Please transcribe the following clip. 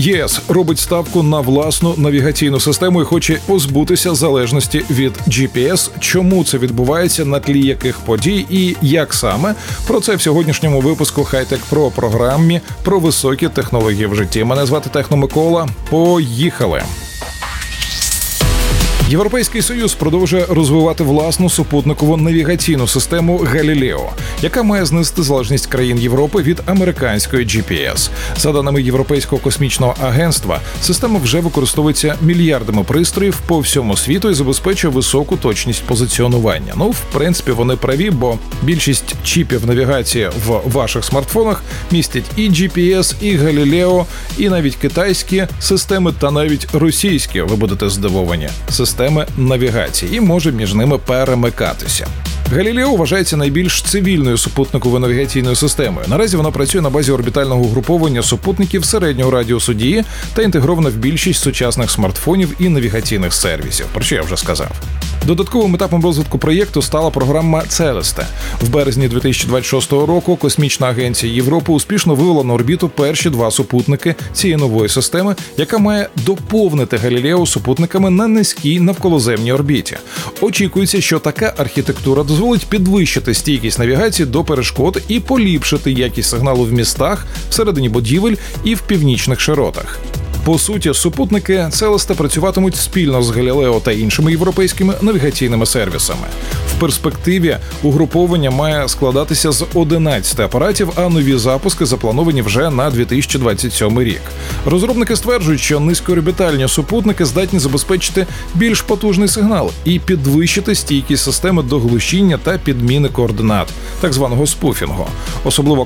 ЄС робить ставку на власну навігаційну систему і хоче позбутися залежності від GPS. Чому це відбувається, на тлі яких подій і як саме? Про це в сьогоднішньому випуску Хай-Тек Про, програмі про високі технології в житті. Мене звати Техно Микола. Поїхали! Європейський Союз продовжує розвивати власну супутникову навігаційну систему «Галілео», яка має знизити залежність країн Європи від американської GPS. За даними Європейського космічного агентства, система вже використовується мільярдами пристроїв по всьому світу і забезпечує високу точність позиціонування. В принципі, вони праві, бо більшість чіпів навігації в ваших смартфонах містять і GPS, і «Галілео», і навіть китайські системи, та навіть російські, ви будете здивовані, системи навігації, і може між ними перемикатися. «Галілео» вважається найбільш цивільною супутниковою навігаційною системою. Наразі вона працює на базі орбітального угруповання супутників середнього радіусу дії та інтегрована в більшість сучасних смартфонів і навігаційних сервісів, про що я вже сказав. Додатковим етапом розвитку проєкту стала програма «Целесте». В березні 2026 року Космічна агенція Європи успішно вивела на орбіту перші два супутники цієї нової системи, яка має доповнити «Галілео» супутниками на низькій навколоземній орбіті. Очікується, що така архітектура дозволить підвищити стійкість навігації до перешкод і поліпшити якість сигналу в містах, всередині будівель і в північних широтах. По суті, супутники «Целесте» працюватимуть спільно з «Галілео» та іншими європейськими навігаційними сервісами. В перспективі угруповання має складатися з 11 апаратів, а нові запуски заплановані вже на 2027 рік. Розробники стверджують, що низькоорбітальні супутники здатні забезпечити більш потужний сигнал і підвищити стійкість системи до глушіння та підміни координат, так званого спуфінгу. Особливо